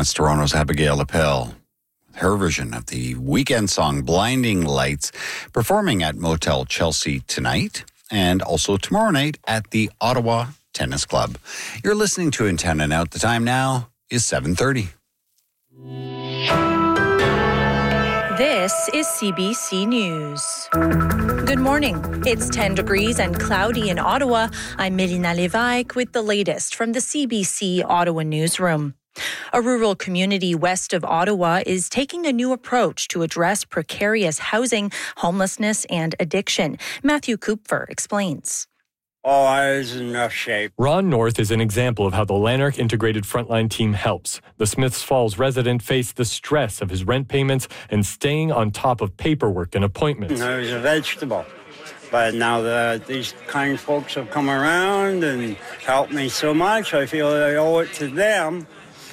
That's Toronto's Abigail Appel. Her version of the weekend song Blinding Lights, performing at Motel Chelsea tonight and also tomorrow night at the Ottawa Tennis Club. You're listening to In Town and Out. The time now is 7:30. This is CBC News. Good morning. It's 10 degrees and cloudy in Ottawa. I'm Mélina Lévesque with the latest from the CBC Ottawa newsroom. A rural community west of Ottawa is taking a new approach to address precarious housing, homelessness, and addiction. Matthew Kupfer explains. Oh, I was in rough shape. Ron North is an example of how the Lanark Integrated Frontline team helps. The Smiths Falls resident faced the stress of his rent payments and staying on top of paperwork and appointments. I was a vegetable. But now these kind folks have come around and helped me so much, I feel I owe it to them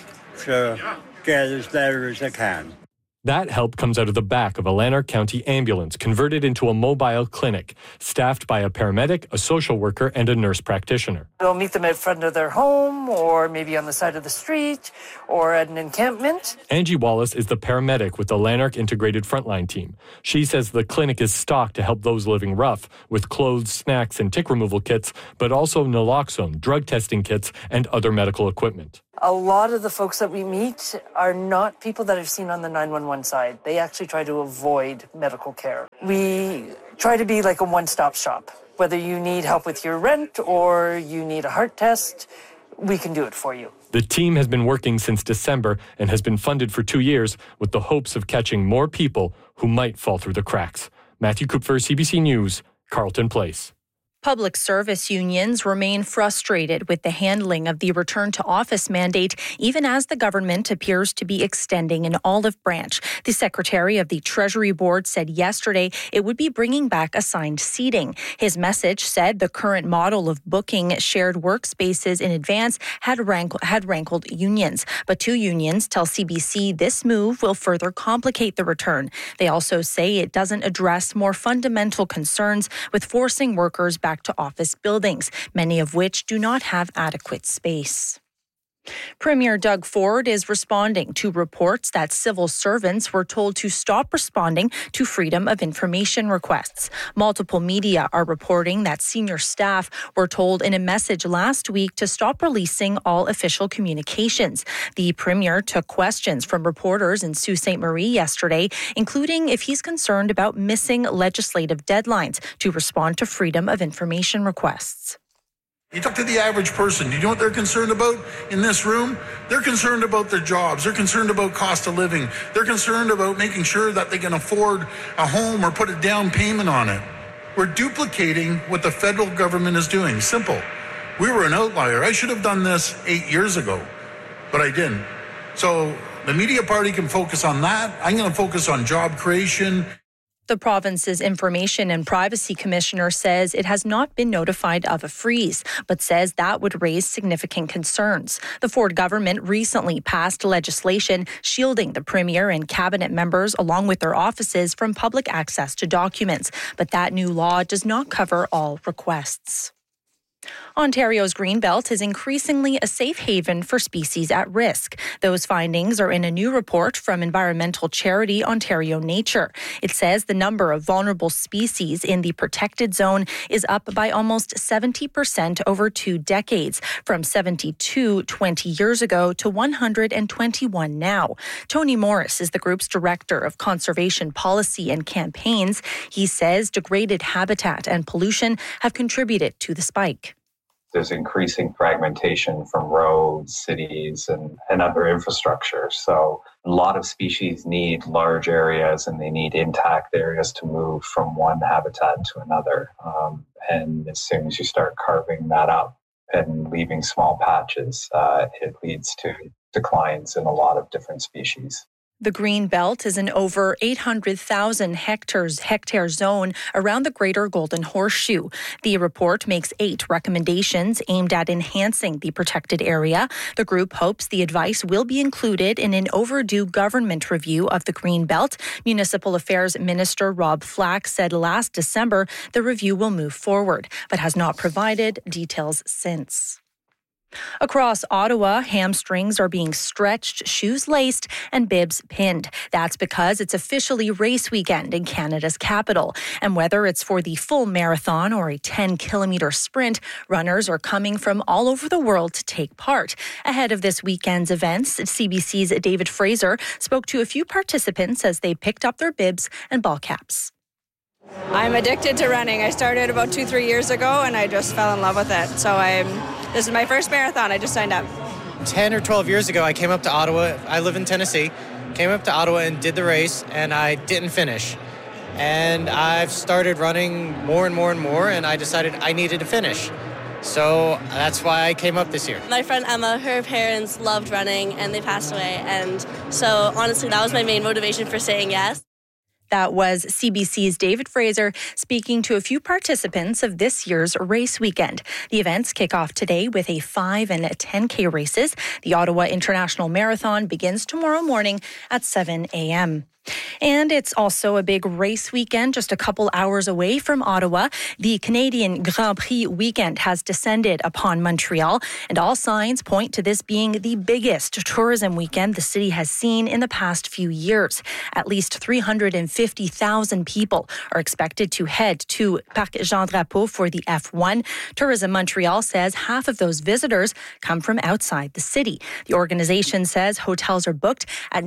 to get as better as I can. That help comes out of the back of a Lanark County ambulance converted into a mobile clinic, staffed by a paramedic, a social worker, and a nurse practitioner. We'll meet them in front of their home or maybe on the side of the street or at an encampment. Angie Wallace is the paramedic with the Lanark Integrated Frontline team. She says the clinic is stocked to help those living rough with clothes, snacks, and tick removal kits, but also naloxone, drug testing kits, and other medical equipment. A lot of the folks that we meet are not people that I've seen on the 911 side. They actually try to avoid medical care. We try to be like a one-stop shop. Whether you need help with your rent or you need a heart test, we can do it for you. The team has been working since December and has been funded for 2 years with the hopes of catching more people who might fall through the cracks. Matthew Kupfer, CBC News, Carleton Place. Public service unions remain frustrated with the handling of the return to office mandate, even as the government appears to be extending an olive branch. The Secretary of the Treasury Board said yesterday it would be bringing back assigned seating. His message said the current model of booking shared workspaces in advance had rankled unions. But two unions tell CBC this move will further complicate the return. They also say it doesn't address more fundamental concerns with forcing workers back to office buildings, many of which do not have adequate space. Premier Doug Ford is responding to reports that civil servants were told to stop responding to Freedom of Information requests. Multiple media are reporting that senior staff were told in a message last week to stop releasing all official communications. The Premier took questions from reporters in Sault Ste. Marie yesterday, including if he's concerned about missing legislative deadlines to respond to Freedom of Information requests. You talk to the average person, you know what they're concerned about in this room? They're concerned about their jobs. They're concerned about cost of living. They're concerned about making sure that they can afford a home or put a down payment on it. We're duplicating what the federal government is doing. Simple. We were an outlier. I should have done this 8 years ago, but I didn't. So the media party can focus on that. I'm going to focus on job creation. The province's Information and Privacy Commissioner says it has not been notified of a freeze, but says that would raise significant concerns. The Ford government recently passed legislation shielding the Premier and cabinet members, along with their offices, from public access to documents. But that new law does not cover all requests. Ontario's Greenbelt is increasingly a safe haven for species at risk. Those findings are in a new report from environmental charity Ontario Nature. It says the number of vulnerable species in the protected zone is up by almost 70% over 2 decades, from 72 20 years ago to 121 now. Tony Morris is the group's Director of Conservation Policy and Campaigns. He says degraded habitat and pollution have contributed to the spike. There's increasing fragmentation from roads, cities, and other infrastructure. So a lot of species need large areas and they need intact areas to move from one habitat to another. And as soon as you start carving that up and leaving small patches, it leads to declines in a lot of different species. The Green Belt is an over 800,000 hectare zone around the Greater Golden Horseshoe. The report makes 8 recommendations aimed at enhancing the protected area. The group hopes the advice will be included in an overdue government review of the Green Belt. Municipal Affairs Minister Rob Flack said last December the review will move forward, but has not provided details since. Across Ottawa, hamstrings are being stretched, shoes laced, and bibs pinned. That's because it's officially race weekend in Canada's capital. And whether it's for the full marathon or a 10-kilometer sprint, runners are coming from all over the world to take part. Ahead of this weekend's events, CBC's David Fraser spoke to a few participants as they picked up their bibs and ball caps. I'm addicted to running. I started about 2-3 years ago and I just fell in love with it. So this is my first marathon. I just signed up. 10 or 12 years ago, I came up to Ottawa. I live in Tennessee. Came up to Ottawa and did the race, and I didn't finish. And I've started running more and more and more, and I decided I needed to finish. So that's why I came up this year. My friend Emma, her parents loved running, and they passed away. And so honestly, that was my main motivation for saying yes. That was CBC's David Fraser speaking to a few participants of this year's race weekend. The events kick off today with a 5 and 10K races. The Ottawa International Marathon begins tomorrow morning at 7 a.m. And it's also a big race weekend just a couple hours away from Ottawa. The Canadian Grand Prix weekend has descended upon Montreal, and all signs point to this being the biggest tourism weekend the city has seen in the past few years. At least 350,000 people are expected to head to Parc Jean Drapeau for the F1. Tourism Montreal says half of those visitors come from outside the city. The organization says hotels are booked at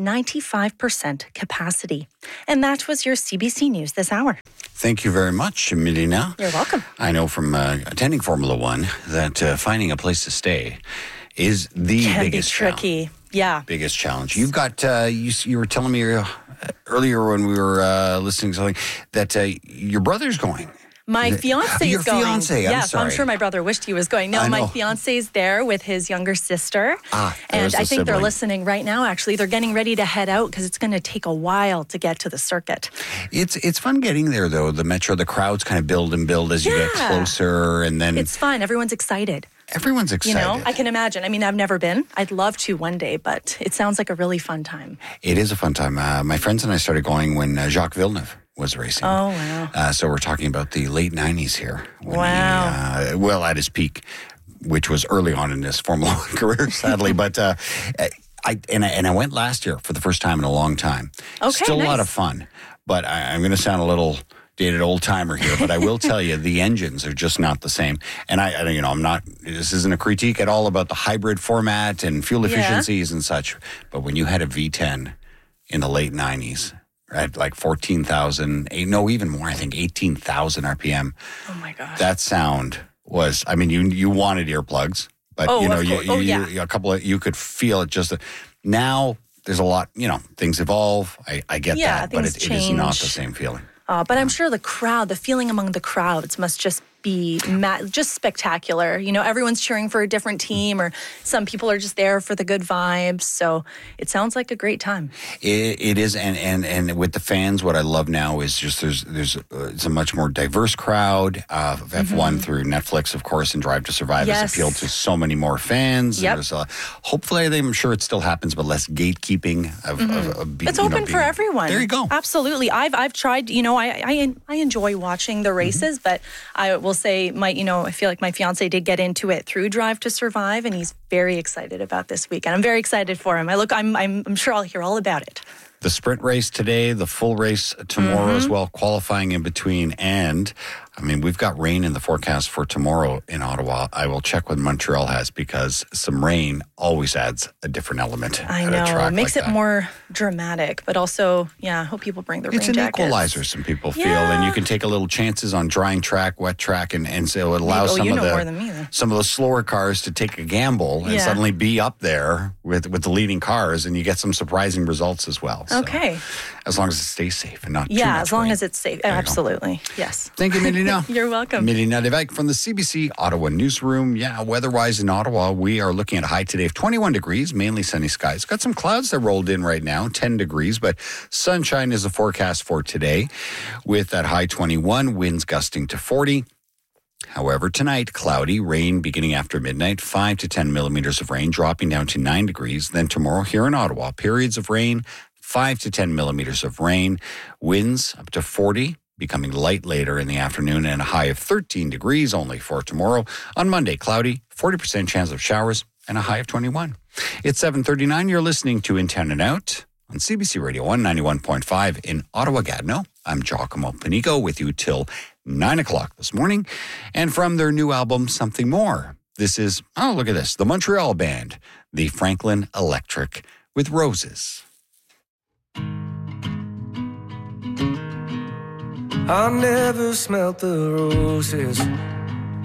95% capacity. And that was your CBC News this hour. Thank you very much, Melina. You're welcome. I know from attending Formula One that finding a place to stay is the biggest tricky. challenge. Yeah. Biggest challenge. You've got, you were telling me earlier when we were listening to something that your brother's going. My fiance is going. Your fiance, I'm sorry. I'm sure my brother wished he was going. No, my fiance is there with his younger sister. And I think they're listening right now, actually. They're getting ready to head out because it's going to take a while to get to the circuit. It's fun getting there, though. The metro, the crowds kind of build and build as you get closer. And then it's fun. Everyone's excited. Everyone's excited. You know, I can imagine. I mean, I've never been. I'd love to one day, but it sounds like a really fun time. It is a fun time. My friends and I started going when Jacques Villeneuve was racing. Oh, wow. So we're talking about the late 90s here. Wow. Well, at his peak, which was early on in his Formula One career, sadly. But I went last year for the first time in a long time. Okay, Still a lot of fun. But I'm going to sound a little dated old timer here, but I will tell you the engines are just not the same. And I'm not, this isn't a critique at all about the hybrid format and fuel efficiencies and such. But when you had a V10 in the late 90s, at like 14,000, no, even more, I think 18,000 RPM. Oh my gosh. That sound was, I mean, you wanted earplugs, but a couple of, you could feel it just. Now there's a lot, things evolve. I get that, but it is not the same feeling. But I'm sure the feeling among the crowds must just be just spectacular. Everyone's cheering for a different team, or some people are just there for the good vibes. So it sounds like a great time. It is, and with the fans, what I love now is just it's a much more diverse crowd. F1 through Netflix, of course, and Drive to Survive has appealed to so many more fans. Yep. There's hopefully, I'm sure it still happens, but less gatekeeping. It's open for everyone. There you go. Absolutely. I've tried. I enjoy watching the races, but I will say I feel like my fiance did get into it through Drive to Survive, and he's very excited about this weekend. I'm very excited for him. I'm sure I'll hear all about it. The sprint race today, the full race tomorrow as well, qualifying in between. And, we've got rain in the forecast for tomorrow in Ottawa. I will check what Montreal has because some rain always adds a different element. I know. It makes it more dramatic, but also, I hope people bring their rain jackets. It's an equalizer, some people feel. And you can take a little chances on drying track, wet track, and so it allows some of the slower cars to take a gamble and suddenly be up there with the leading cars, and you get some surprising results as well. Okay. So, as long as it stays safe and not too much as long rain. as it's safe. Absolutely. Yes. Thank you, Melina. You're welcome. Melina Levesque from the CBC Ottawa Newsroom. Weather-wise in Ottawa, we are looking at a high today of 21 degrees, mainly sunny skies. Got some clouds that rolled in right now, 10 degrees, but sunshine is the forecast for today with that high 21, winds gusting to 40. However, tonight, cloudy, rain beginning after midnight, 5 to 10 millimeters of rain, dropping down to 9 degrees. Then tomorrow here in Ottawa, periods of rain, 5 to 10 millimeters of rain, winds up to 40 becoming light later in the afternoon, and a high of 13 degrees only for tomorrow. On Monday, cloudy, 40% chance of showers, and a high of 21. It's 7:39. You're listening to In Town and Out on CBC Radio 191.5 in Ottawa-Gatineau. I'm Giacomo Panico with you till 9 o'clock this morning. And from their new album, Something More, this is, oh, look at this, the Montreal band, the Franklin Electric with Roses. I never smelt the roses